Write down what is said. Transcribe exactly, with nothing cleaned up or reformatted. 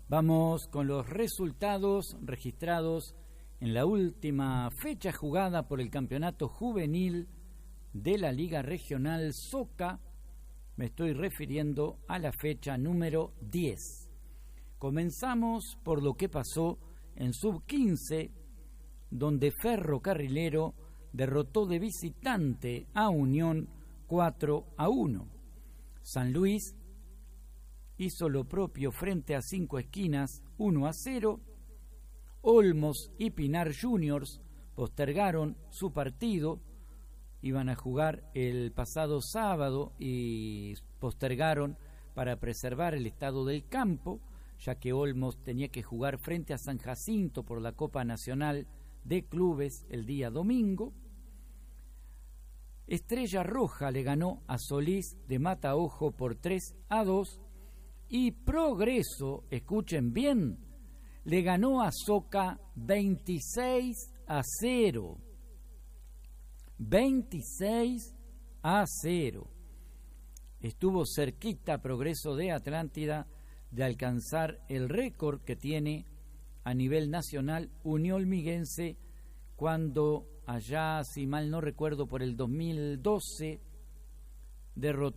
Vamos con los resultados registrados en la última fecha jugada por el campeonato juvenil de la Liga Regional Soca. Me estoy refiriendo a la fecha número diez. Comenzamos por lo que pasó en sub quince, donde Ferrocarrilero derrotó de visitante a Unión cuatro a uno. San Luis hizo lo propio frente a Cinco Esquinas uno a cero. Olmos y Pinar Juniors postergaron su partido. Iban a jugar el pasado sábado y postergaron para preservar el estado del campo, ya que Olmos tenía que jugar frente a San Jacinto por la Copa Nacional de Clubes el día domingo. Estrella Roja le ganó a Solís de Mataojo por tres a dos y Progreso, escuchen bien, le ganó a Soca veintiséis a cero. veintiséis a cero. Estuvo cerquita Progreso de Atlántida de alcanzar el récord que tiene a nivel nacional Unión Miguense, cuando allá, si mal no recuerdo, por el dos mil doce derrotó